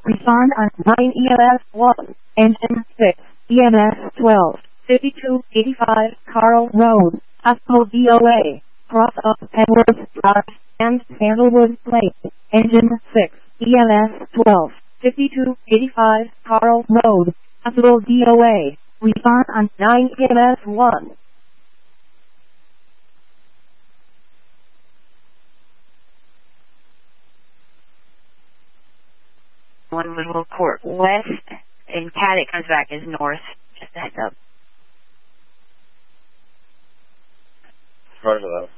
Respond on 9 EMS 1, engine 6, EMS 12, 5285 Carl Road, Hospital DOA, cross up Edwards Drive, and Sandalwood Place, engine 6, EMS 12, 5285 Carl Road, Hospital DOA. Respond on 9 EMS 1. One little court west, and Caddick comes back as north. Just a heads up. Roger that.